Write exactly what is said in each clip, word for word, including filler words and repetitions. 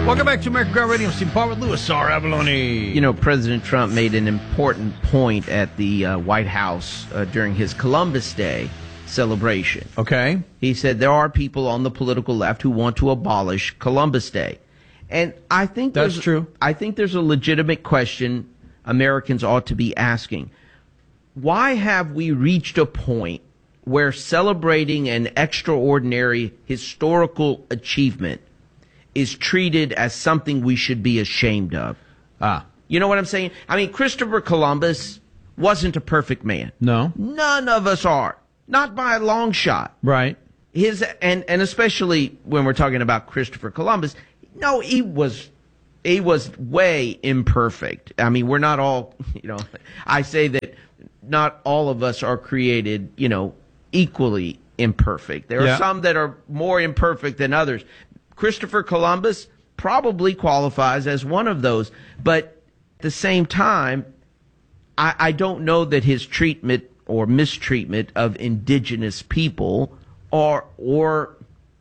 Welcome back to American Crowd Radio. Steve Paul with Louis R. Avalone. You know, President Trump made an important point at the uh, White House uh, during his Columbus Day celebration. Okay. He said there are people on the political left who want to abolish Columbus Day. And I think that's there's, true. I think there's a legitimate question Americans ought to be asking. Why have we reached a point where celebrating an extraordinary historical achievement is treated as something we should be ashamed of? Ah. You know what I'm saying? I mean, Christopher Columbus wasn't a perfect man. No. None of us are. Not by a long shot. Right. His and, and especially when we're talking about Christopher Columbus, no, he was he was way imperfect. I mean, we're not all, you know, I say that not all of us are created, you know, equally imperfect. There are Yeah. some that are more imperfect than others. Christopher Columbus probably qualifies as one of those. But at the same time, I, I don't know that his treatment or mistreatment of indigenous people or or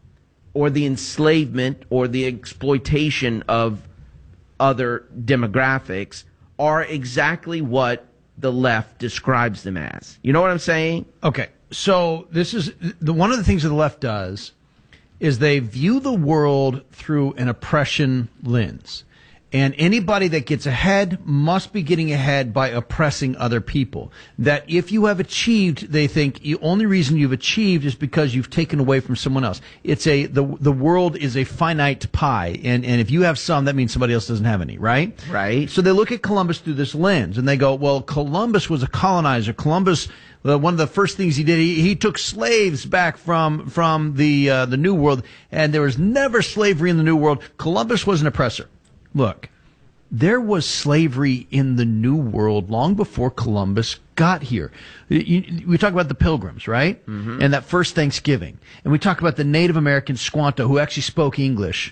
or the enslavement or the exploitation of other demographics are exactly what the left describes them as. You know what I'm saying? Okay. So this is the one of the things that the left does is they view the world through an oppression lens. And anybody that gets ahead must be getting ahead by oppressing other people. That if you have achieved, they think the only reason you've achieved is because you've taken away from someone else. It's a the the world is a finite pie, and and if you have some, that means somebody else doesn't have any, right? Right. So they look at Columbus through this lens, and they go, well, Columbus was a colonizer. Columbus, uh, one of the first things he did, he, he took slaves back from from the uh, the New World, and there was never slavery in the New World. Columbus was an oppressor. Look, there was slavery in the New World long before Columbus got here. You, we talk about the Pilgrims, right? Mm-hmm. And that first Thanksgiving. And we talk about the Native American Squanto who actually spoke English.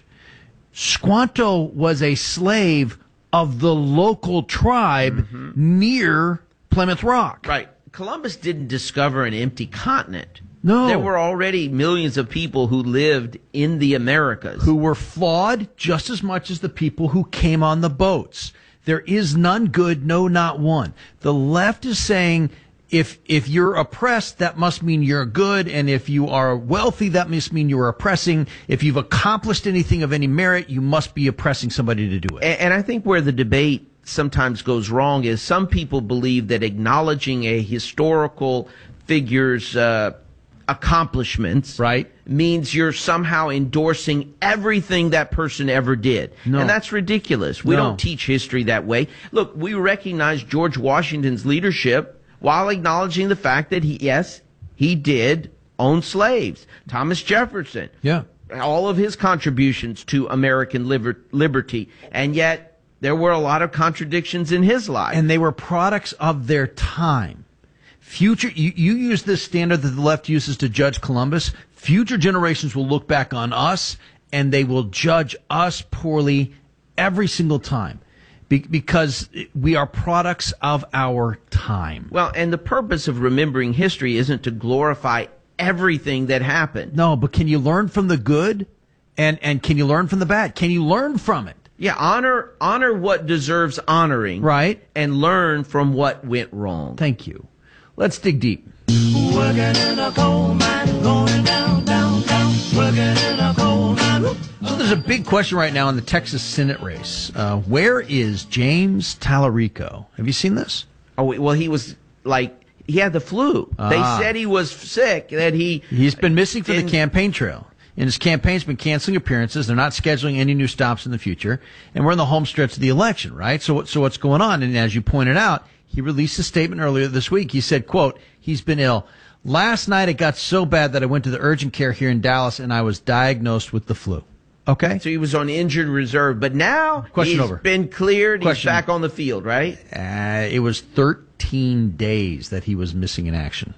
Squanto was a slave of the local tribe mm-hmm. near Plymouth Rock. Right. Columbus didn't discover an empty continent. No. There were already millions of people who lived in the Americas. Who were flawed just as much as the people who came on the boats. There is none good, no, not one. The left is saying if if you're oppressed, that must mean you're good. And if you are wealthy, that must mean you're oppressing. If you've accomplished anything of any merit, you must be oppressing somebody to do it. And, and I think where the debate sometimes goes wrong is some people believe that acknowledging a historical figure's uh, accomplishments right means you're somehow endorsing everything that person ever did. No. And that's ridiculous. We No. don't teach history that way. Look, we recognize George Washington's leadership while acknowledging the fact that he, yes, he did own slaves. Thomas Jefferson. Yeah. All of his contributions to American liber- liberty. And yet there were a lot of contradictions in his life. And they were products of their time. Future, you, you use this standard that the left uses to judge Columbus. Future generations will look back on us and they will judge us poorly every single time Be, because we are products of our time. Well, and the purpose of remembering history isn't to glorify everything that happened. No, but can you learn from the good and, and can you learn from the bad? Can you learn from it? Yeah, honor, honor what deserves honoring. Right. And learn from what went wrong. Thank you. Let's dig deep. Working in a coal mine, going down, down, down. Working in a coal mine. So there's a big question right now in the Texas Senate race. Uh, where is James Tallarico? Have you seen this? Oh, well, he was like, he had the flu. Ah. They said he was sick, that he... He's been missing from the didn't- campaign trail. And his campaign's been canceling appearances. They're not scheduling any new stops in the future. And we're in the home stretch of the election, right? So, so what's going on? And as you pointed out, he released a statement earlier this week. He said, quote, he's been ill. Last night it got so bad that I went to the urgent care here in Dallas and I was diagnosed with the flu. Okay? So he was on injured reserve, but now Question he's over. been cleared. Question. He's back on the field, right? Uh, it was thirteen days that he was missing in action.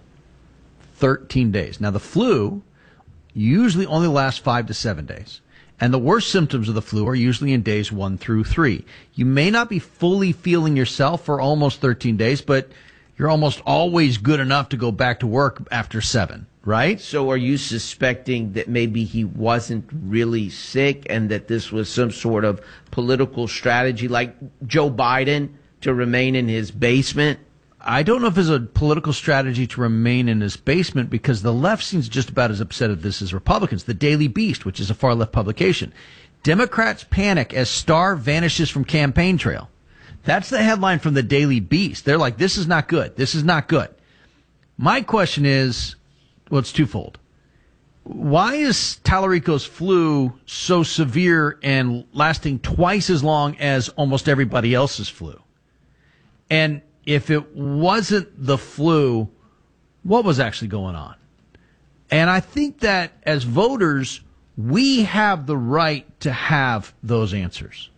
thirteen days. Now the flu usually only lasts five to seven days. And the worst symptoms of the flu are usually in days one through three. You may not be fully feeling yourself for almost thirteen days, but you're almost always good enough to go back to work after seven, right? So are you suspecting that maybe he wasn't really sick and that this was some sort of political strategy like Joe Biden to remain in his basement? I don't know if it's a political strategy to remain in his basement because the left seems just about as upset at this as Republicans. The Daily Beast, which is a far left publication. Democrats panic as star vanishes from campaign trail. That's the headline from the Daily Beast. They're like, this is not good. This is not good. My question is, well, it's twofold. Why is Tallarico's flu so severe and lasting twice as long as almost everybody else's flu? And if it wasn't the flu, what was actually going on? And I think that as voters, we have the right to have those answers.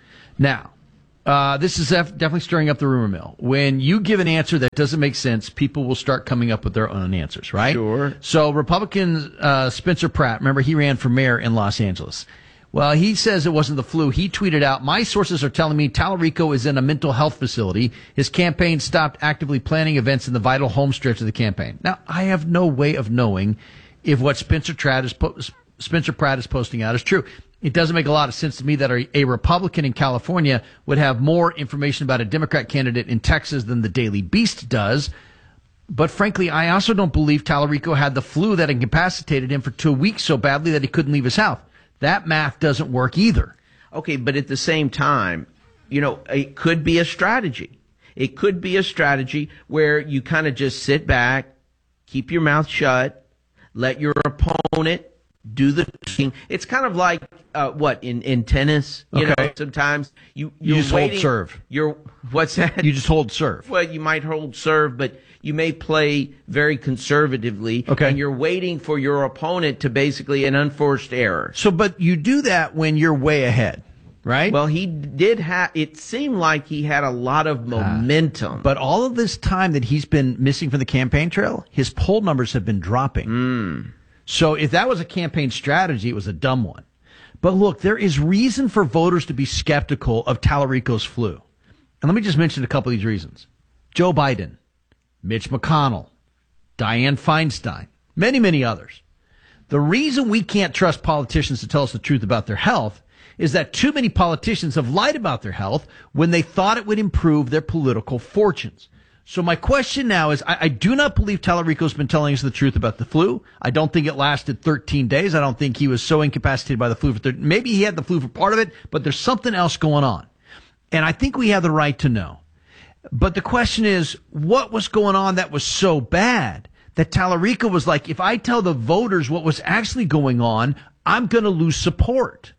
Now, uh, this is def- definitely stirring up the rumor mill. When you give an answer that doesn't make sense, people will start coming up with their own answers, right? Sure. So Republican uh, Spencer Pratt, remember he ran for mayor in Los Angeles. Well, he says it wasn't the flu. He tweeted out, my sources are telling me Tallarico is in a mental health facility. His campaign stopped actively planning events in the vital home stretch of the campaign. Now, I have no way of knowing if what Spencer Pratt is, po- Spencer Pratt is posting out is true. It doesn't make a lot of sense to me that a, a Republican in California would have more information about a Democrat candidate in Texas than the Daily Beast does. But frankly, I also don't believe Tallarico had the flu that incapacitated him for two weeks so badly that he couldn't leave his house. That math doesn't work either. Okay, but at the same time, you know, it could be a strategy. It could be a strategy where you kind of just sit back, keep your mouth shut, let your opponent do the thing. It's kind of like uh, what in, in tennis. You Okay. know, sometimes you You you're just hold waiting, serve. You're what's that? You just hold serve. Well, you might hold serve, but you may play very conservatively. Okay. And you're waiting for your opponent to basically an unforced error. So, but you do that when you're way ahead, right? Well, he did have, it seemed like he had a lot of momentum. But all of this time that he's been missing from the campaign trail, his poll numbers have been dropping. Mm. So if that was a campaign strategy, it was a dumb one. But look, there is reason for voters to be skeptical of Tallarico's flu. And let me just mention a couple of these reasons. Joe Biden, Mitch McConnell, Dianne Feinstein, many, many others. The reason we can't trust politicians to tell us the truth about their health is that too many politicians have lied about their health when they thought it would improve their political fortunes. So my question now is, I, I do not believe Tallarico's been telling us the truth about the flu. I don't think it lasted thirteen days. I don't think he was so incapacitated by the flu for thirteen. Maybe he had the flu for part of it, but there's something else going on. And I think we have the right to know. But the question is, what was going on that was so bad that Tallarico was like, if I tell the voters what was actually going on, I'm going to lose support?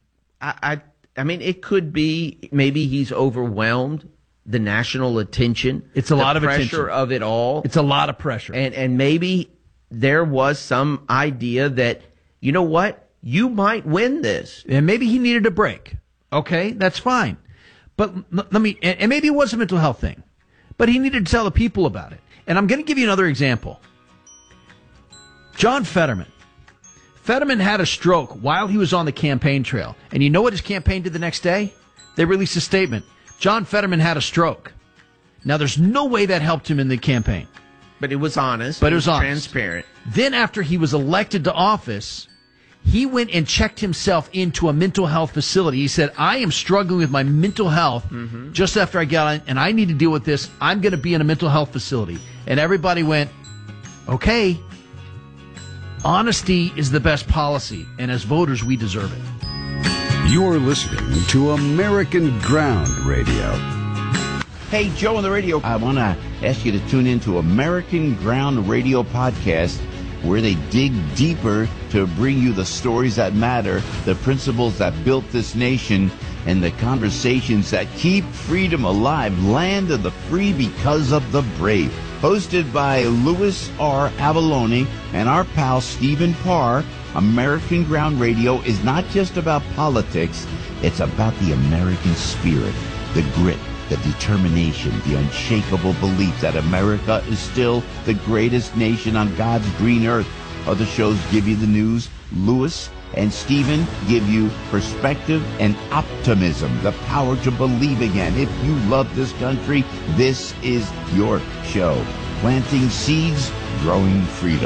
I, I, I mean, it could be maybe he's overwhelmed, the national attention. It's a lot the of pressure attention. of it all. It's a lot of pressure. And, and maybe there was some idea that, you know what, you might win this. And maybe he needed a break. Okay, that's fine. But l- let me, and and maybe it was a mental health thing, but he needed to tell the people about it. And I'm going to give you another example. John Fetterman. Fetterman had a stroke while he was on the campaign trail. And you know what his campaign did the next day? They released a statement. John Fetterman had a stroke. Now, there's no way that helped him in the campaign. But it was honest. But it was honest. Transparent. Then after he was elected to office, he went and checked himself into a mental health facility. He said, I am struggling with my mental health mm-hmm. just after I got on, and I need to deal with this. I'm going to be in a mental health facility. And everybody went, okay, honesty is the best policy, and as voters, we deserve it. You're listening to American Ground Radio. Hey, Joe on the radio. I want to ask you to tune into American Ground Radio podcast, where they dig deeper to bring you the stories that matter, the principles that built this nation, and the conversations that keep freedom alive. Land of the free because of the brave. Hosted by Louis R. Avalone and our pal Stephen Parr, American Ground Radio is not just about politics, it's about the American spirit, the grit, the determination, the unshakable belief that America is still the greatest nation on God's green earth. Other shows give you the news. Louis and Stephen give you perspective and optimism, the power to believe again. If you love this country, this is your show. Planting seeds, growing freedom.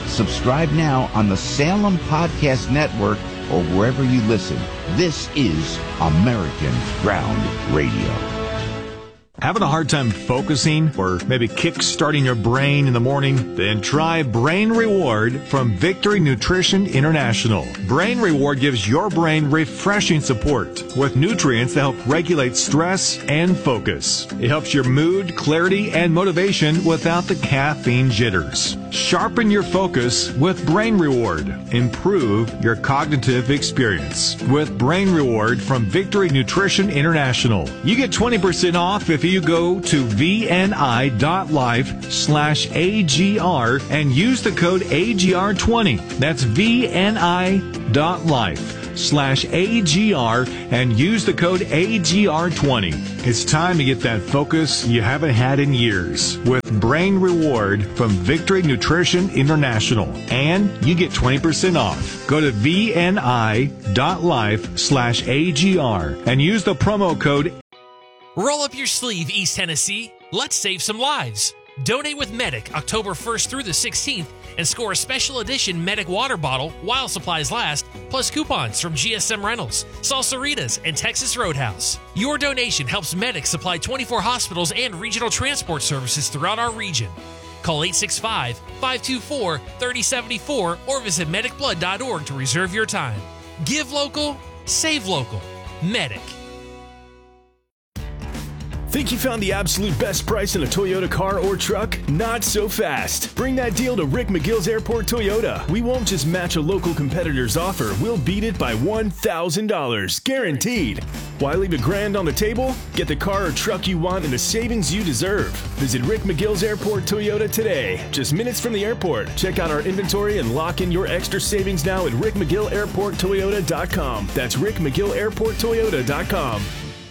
Subscribe now on the Salem Podcast Network or wherever you listen. This is American Ground Radio. Having a hard time focusing or maybe kick-starting your brain in the morning? Then try Brain Reward from Victory Nutrition International. Brain Reward gives your brain refreshing support with nutrients that help regulate stress and focus. It helps your mood, clarity, and motivation without the caffeine jitters. Sharpen your focus with Brain Reward. Improve your cognitive experience with Brain Reward from Victory Nutrition International. You get twenty percent off if you go to vni.life slash AGR and use the code A G R twenty. That's vni.life slash AGR and use the code A G R twenty. It's time to get that focus you haven't had in years with Brain Reward from Victory Nutrition International. And you get twenty percent off. Go to vni.life slash AGR and use the promo code. Roll up your sleeve, East Tennessee. Let's save some lives. Donate with Medic October first through the sixteenth and score a special edition Medic water bottle while supplies last, plus coupons from G S M Rentals, Salsaritas, and Texas Roadhouse. Your donation helps Medic supply twenty-four hospitals and regional transport services throughout our region. Call eight six five, five two four, three zero seven four or visit medic blood dot org to reserve your time. Give local, save local. Medic. Think you found the absolute best price on a Toyota car or truck? Not so fast. Bring that deal to Rick McGill's Airport Toyota. We won't just match a local competitor's offer. We'll beat it by one thousand dollars. Guaranteed. Why leave a grand on the table? Get the car or truck you want and the savings you deserve. Visit Rick McGill's Airport Toyota today. Just minutes from the airport. Check out our inventory and lock in your extra savings now at rick mcgill airport toyota dot com. That's rick mcgill airport toyota dot com.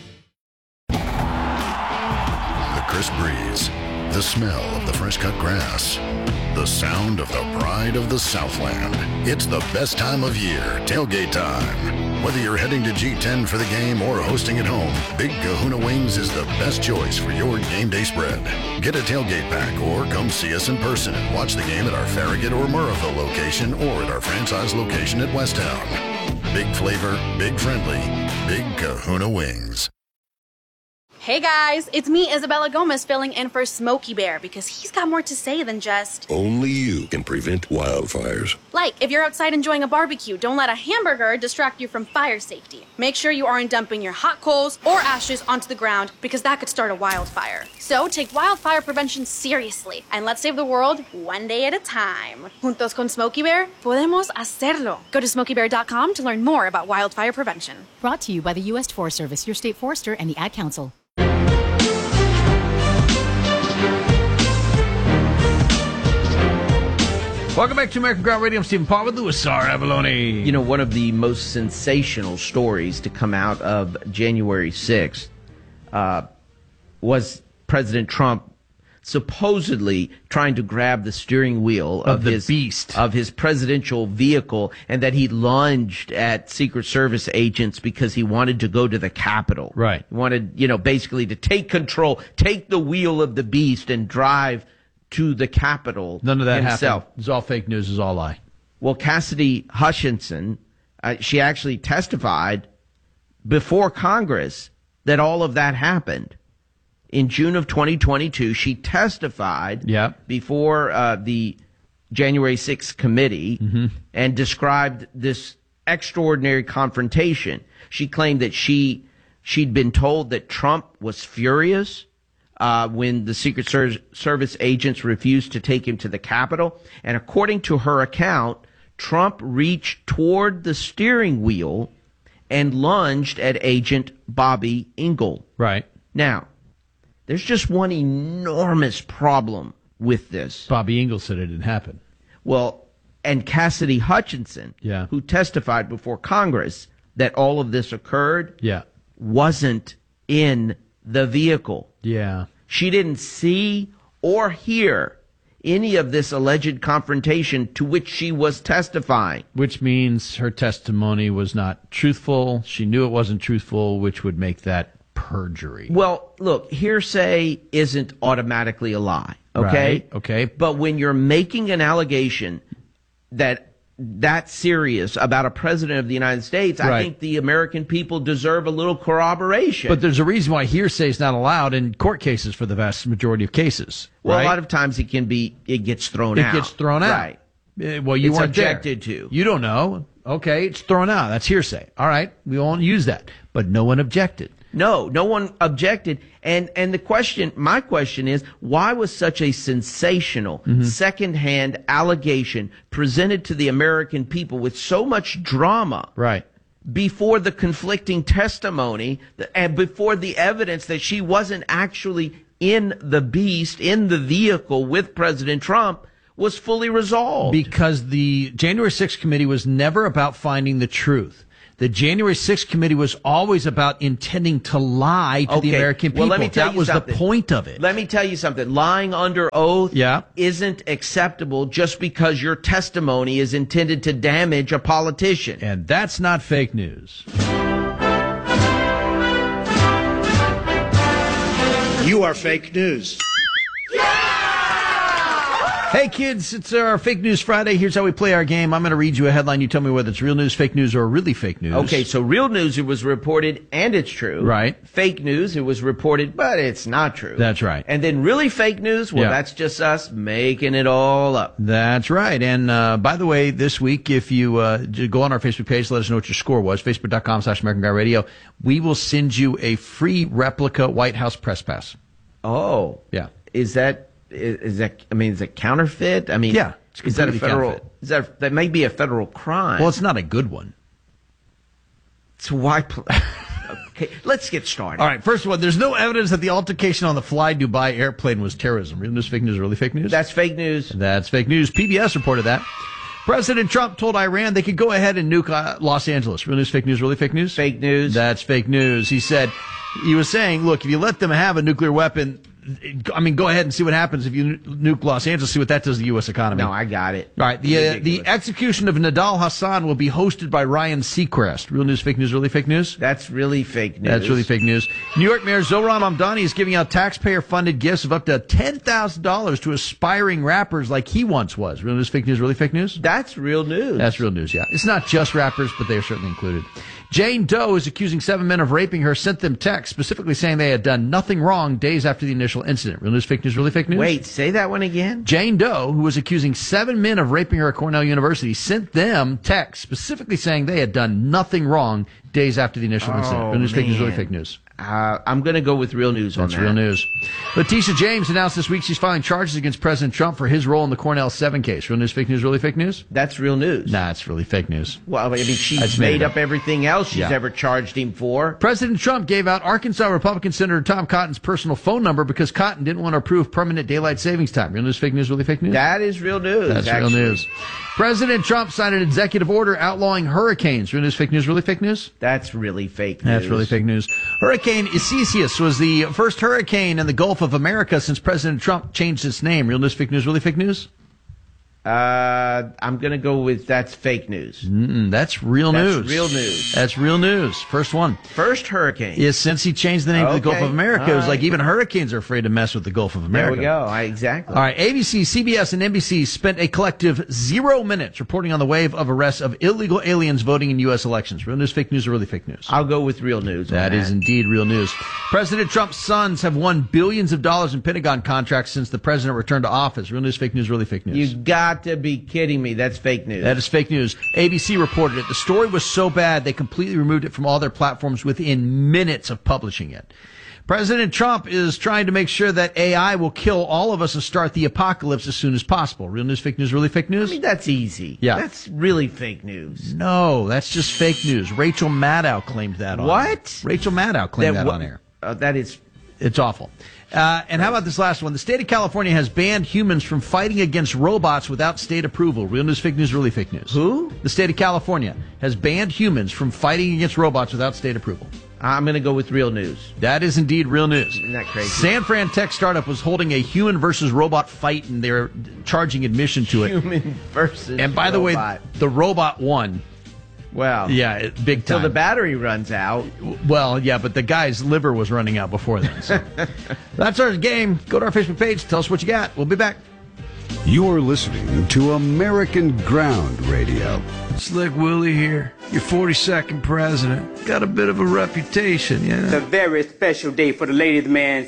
Crisp breeze, the smell of the fresh-cut grass, the sound of the pride of the Southland. It's the best time of year, tailgate time. Whether you're heading to G ten for the game or hosting at home, Big Kahuna Wings is the best choice for your game day spread. Get a tailgate pack or come see us in person and watch the game at our Farragut or Murrayville location or at our franchise location at Westtown. Big flavor, big friendly, Big Kahuna Wings. Hey guys, it's me, Isabella Gomez, filling in for Smokey Bear because he's got more to say than just... Only you can prevent wildfires. Like, if you're outside enjoying a barbecue, don't let a hamburger distract you from fire safety. Make sure you aren't dumping your hot coals or ashes onto the ground because that could start a wildfire. So take wildfire prevention seriously and let's save the world one day at a time. Juntos con Smokey Bear, podemos hacerlo. Go to smokey bear dot com to learn more about wildfire prevention. Brought to you by the U S Forest Service, your state forester, and the Ad Council. Welcome back to American Ground Radio. I'm Stephen Paul with Louis R. Avalone. You know, one of the most sensational stories to come out of January sixth uh, was President Trump supposedly trying to grab the steering wheel of, of the his beast of his presidential vehicle, and that he lunged at Secret Service agents because he wanted to go to the Capitol. Right. He wanted, you know, basically to take control, take the wheel of the beast and drive to the Capitol. None of that himself. happened. It's all fake news. It's all lie. Well, Cassidy Hutchinson, uh, she actually testified before Congress that all of that happened. In June of twenty twenty-two, she testified yep. before uh, the January sixth committee mm-hmm. and described this extraordinary confrontation. She claimed that she, she'd been told that Trump was furious uh, when the Secret Ser- Service agents refused to take him to the Capitol. And according to her account, Trump reached toward the steering wheel and lunged at Agent Bobby Engel. Right. Now, there's just one enormous problem with this. Bobby Engel said it didn't happen. Well, and Cassidy Hutchinson, yeah. who testified before Congress that all of this occurred, yeah. wasn't in the vehicle. Yeah. She didn't see or hear any of this alleged confrontation to which she was testifying. Which means her testimony was not truthful. She knew it wasn't truthful, which would make that perjury. Well, look, hearsay isn't automatically a lie, okay? Right, okay. But when you're making an allegation that that serious about a president of the United States, I Right. think the American people deserve a little corroboration. But there's a reason why hearsay is not allowed in court cases for the vast majority of cases. well, right? a lot of times it can be, it gets thrown it out. gets thrown out. Right. Uh, Well, you It's weren't there. objected to. You don't know. Okay, it's thrown out. That's hearsay. All right, we won't use that. But no one objected. No, no one objected. And and the question, my question is, why was such a sensational Mm-hmm. secondhand allegation presented to the American people with so much drama? Right. Before the conflicting testimony and before the evidence that she wasn't actually in the beast, in the vehicle with President Trump, was fully resolved. Because the January sixth committee was never about finding the truth. The January sixth committee was always about intending to lie to the Okay. American people. Well, let me tell that you was something. the point of it. Let me tell you something. Lying under oath Yeah. isn't acceptable just because your testimony is intended to damage a politician. And that's not fake news. You are fake news. Hey kids, it's our Fake News Friday. Here's how we play our game. I'm going to read you a headline. You tell me whether it's real news, fake news, or really fake news. Okay, so real news, it was reported and it's true. Right. Fake news, it was reported, but it's not true. That's right. And then really fake news, well, Yeah. that's just us making it all up. That's right. And uh, by the way, this week, if you uh, j- go on our Facebook page, let us know what your score was, facebook.com slash American Guy Radio, we will send you a free replica White House press pass. Oh. Yeah. Is that, is, is that, I mean, is it counterfeit? I mean, Yeah, it's is that a completely federal, counterfeit. is that, that may be a federal crime. Well, it's not a good one. So why, pl- okay, let's get started. All right, first of all, there's no evidence that the altercation on the Fly Dubai airplane was terrorism. Real news, fake news, or really fake news? That's fake news. That's fake news. P B S reported that. President Trump told Iran they could go ahead and nuke uh, Los Angeles. Real news, fake news, really fake news? Fake news. That's fake news. He said, he was saying, look, if you let them have a nuclear weapon, I mean, go ahead and see what happens if you nuke Los Angeles, see what that does to the U S economy. No, I got it. All right, the uh, the Ridiculous. execution of Nadal Hassan will be hosted by Ryan Seacrest. Real news, fake news, really fake news? That's really fake news. That's really fake news. New York Mayor Zohran Mamdani is giving out taxpayer-funded gifts of up to ten thousand dollars to aspiring rappers like he once was. Real news, fake news, really fake news? That's real news. That's real news, yeah. It's not just rappers, but they are certainly included. Jane Doe is accusing seven men of raping her, sent them texts specifically saying they had done nothing wrong days after the initial incident. Real news, fake news, really fake news? Wait, say that one again? Jane Doe, who was accusing seven men of raping her at Cornell University, sent them texts specifically saying they had done nothing wrong days after the initial incident. Oh, Real news, fake news, really man. fake news? Uh, I'm going to go with real news on That's that. real news. Letitia James announced this week she's filing charges against President Trump for his role in the Cornell seven case. Real news, fake news, really fake news? That's real news. Nah, it's really fake news. Well, I mean, she's That's made made up. up everything else she's Yeah. ever charged him for. President Trump gave out Arkansas Republican Senator Tom Cotton's personal phone number because Cotton didn't want to approve permanent daylight savings time. Real news, fake news, really fake news? That is real news. That's actually. real news. President Trump signed an executive order outlawing hurricanes. Real news, fake news, really fake news? That's really fake news. That's really fake news. Hurricane Isisius was the first hurricane in the Gulf of America since President Trump changed its name. Real news, fake news, really fake news? Uh, I'm going to go with that's fake news. Mm-mm, that's real That's news. real news. That's real news. First one. First hurricane. Is since he changed the name to the Gulf Okay. of America, it was All like right. even hurricanes are afraid to mess with the Gulf of There America. we go. I, exactly. All right, A B C, C B S, and N B C spent a collective zero minutes reporting on the wave of arrests of illegal aliens voting in U S elections. Real news, fake news, or really fake news? I'll go with real news. on That is indeed real news. President Trump's sons have won billions of dollars in Pentagon contracts since the president returned to office. Real news, fake news, really fake news? You got to be kidding me. That's fake news. That is fake news. A B C reported it. The story was so bad they completely removed it from all their platforms within minutes of publishing it. President Trump is trying to make sure that A I will kill all of us and start the apocalypse as soon as possible. Real news, fake news, really fake news? I mean, that's easy. Yeah. That's really fake news. No, that's just fake news. Rachel Maddow claimed that on What? Rachel Maddow claimed that, wa- on air. Uh, that is. It's awful. Uh, and how about this last one? The state of California has banned humans from fighting against robots without state approval. Real news, fake news, really fake news? Who? The state of California has banned humans from fighting against robots without state approval. I'm going to go with real news. That is indeed real news. Isn't that crazy? San Fran tech startup was holding a human versus robot fight, and they're charging admission to it. Human versus And by the robot. way, the robot won. Well, Yeah, it- big till time. the battery runs out. Well, yeah, but the guy's liver was running out before then. So. That's our game. Go to our Facebook page. Tell us what you got. We'll be back. You're listening to American Ground Radio. Slick Willie here, your forty-second president. Got a bit of a reputation, you know? It's a very special day for the ladies' man.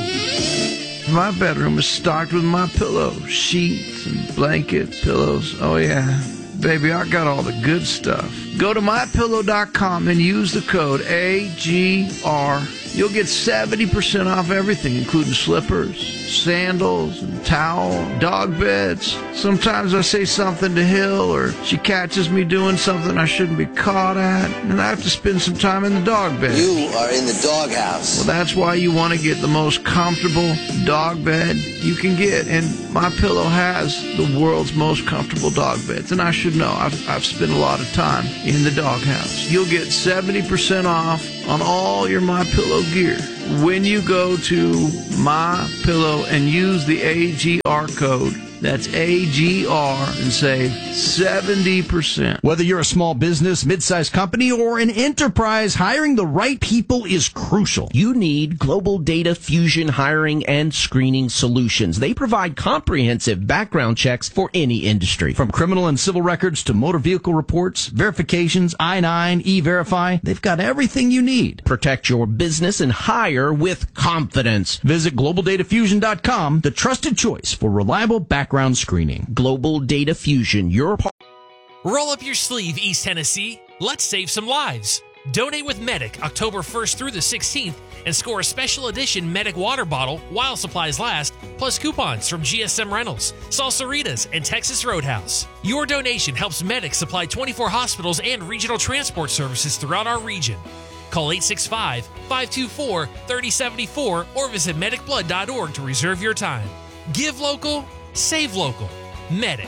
My bedroom is stocked with my pillows, sheets and blankets, pillows. Oh yeah, baby, I got all the good stuff. Go to my pillow dot com and use the code A G R. You'll get seventy percent off everything, including slippers, sandals, and towel, dog beds. Sometimes I say something to Hill, or she catches me doing something I shouldn't be caught at, and I have to spend some time in the dog bed. You are in the doghouse. Well, that's why you want to get the most comfortable dog bed you can get, and MyPillow has the world's most comfortable dog beds, and I should know. I've, I've spent a lot of time in the doghouse. You'll get seventy percent off on all your MyPillow gear when you go to MyPillow and use the A G R code. That's A G R and save seventy percent. Whether you're a small business, mid-sized company, or an enterprise, hiring the right people is crucial. You need Global Data Fusion Hiring and Screening Solutions. They provide comprehensive background checks for any industry. From criminal and civil records to motor vehicle reports, verifications, I nine, E-Verify, they've got everything you need. Protect your business and hire with confidence. Visit global data fusion dot com, the trusted choice for reliable background Background screening. Global Data Fusion, your part. Roll up your sleeve, East Tennessee. Let's save some lives. Donate with Medic October first through the sixteenth and score a special edition Medic water bottle while supplies last, plus coupons from G S M Rentals, Salsaritas, and Texas Roadhouse. Your donation helps Medic supply twenty-four hospitals and regional transport services throughout our region. Call eight six five, five two four, three oh seven four or visit medic blood dot org to reserve your time. Give local, save local. Medic.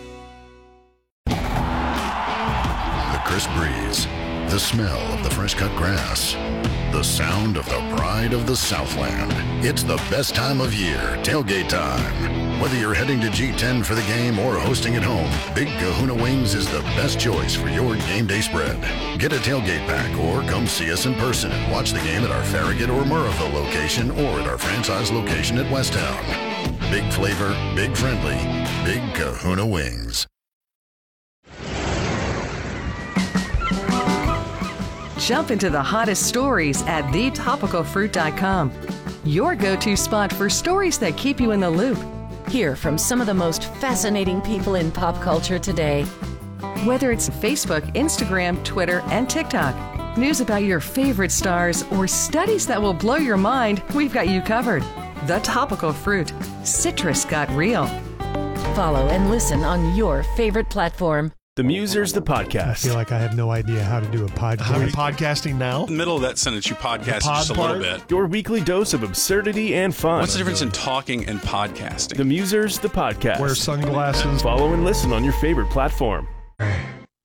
The crisp breeze, the smell of the fresh cut grass, the sound of the pride of the Southland. It's the best time of year, tailgate time. Whether you're heading to G ten for the game or hosting at home, Big Kahuna Wings is the best choice for your game day spread. Get a tailgate pack or come see us in person and watch the game at our Farragut or Murrayville location or at our franchise location at Westtown. Big flavor, big friendly, Big Kahuna Wings. Jump into the hottest stories at the topical fruit dot com. Your go-to spot for stories that keep you in the loop. Hear from some of the most fascinating people in pop culture today. Whether it's Facebook, Instagram, Twitter, and TikTok, news about your favorite stars, or studies that will blow your mind, we've got you covered. The Topical Fruit. Citrus got real. Follow and listen on your favorite platform. The Musers, the podcast. I feel like I have no idea how to do a podcast. Are we podcasting now? In the middle of that sentence, you podcast just a little bit. Your weekly dose of absurdity and fun. What's the difference in talking and podcasting? The Musers, the podcast. Wear sunglasses. Follow and listen on your favorite platform.